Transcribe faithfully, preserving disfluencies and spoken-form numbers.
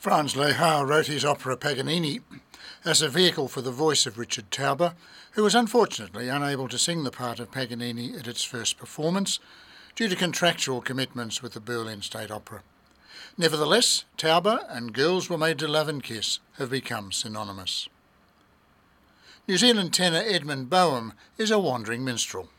Franz Lehár wrote his opera Paganini as a vehicle for the voice of Richard Taube, who was unfortunately unable to sing the part of Paganini at its first performance due to contractual commitments with the Berlin State Opera. Nevertheless, Taube and Girls Were Made to Love and Kiss have become synonymous. New Zealand tenor Edmund Boehm is a wandering minstrel.